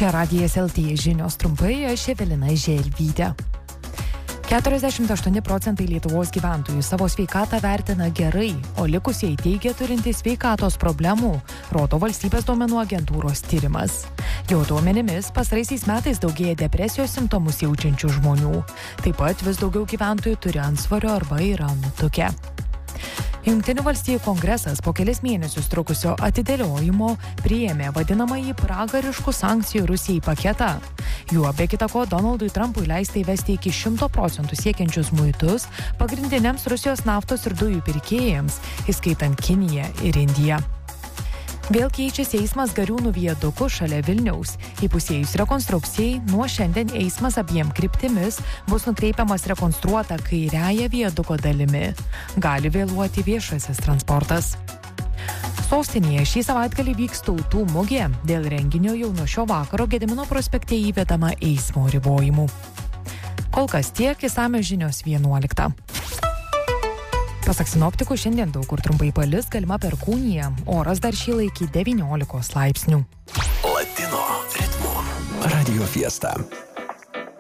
Čia Radijas LT žinios trumpai, aš Evelina Želvytė. 48% Lietuvos gyventojų savo sveikatą vertina gerai, o likusieji teigia turintys sveikatos problemų, rodo valstybės duomenų agentūros tyrimas. Jo duomenimis pastaraisiais metais daugėja depresijos simptomus jaučiančių žmonių. Taip pat vis daugiau gyventojų turi antsvorio arba yra nutukę. Jungtinių valstijų kongresas po kelis mėnesius trukusio atidėliojimo priėmė vadinamąjį pragariškų sankcijų Rusijai paketą. Juo be kita ko Donaldui Trumpui leista įvesti iki 100% siekiančius muitus pagrindiniams Rusijos naftos ir dujų pirkėjams, įskaitant Kiniją ir Indiją. Vėl keičiasi eismas Gariūnų viaduku šalia Vilniaus. Įpusėjus rekonstrukcijai, nuo šiandien eismas abiem kryptimis bus nukreipiamas rekonstruota kairiąja viaduko dalimi. Gali vėluoti viešasis transportas. Sostinėje šį savaitgalį vyks Tautų mugė. Dėl renginio jau nuo šio vakaro Gedimino prospekte įvedama eismo ribojimų. Kol kas tiek, išsamios žinios 11. Pasak sinoptikų, šiandien daug kur trumpai palis, galima perkūnija. Oras dar šyla iki 19 laipsnių. Latino ritmo Radio Fiesta.